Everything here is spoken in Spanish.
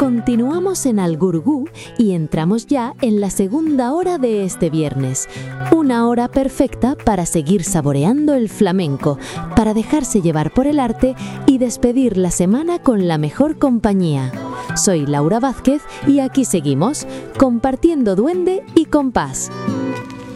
Continuamos en Algurugú y entramos ya en la segunda hora de este viernes. Una hora perfecta para seguir saboreando el flamenco, para dejarse llevar por el arte y despedir la semana con la mejor compañía. Soy Laura Vázquez y aquí seguimos, compartiendo duende y compás.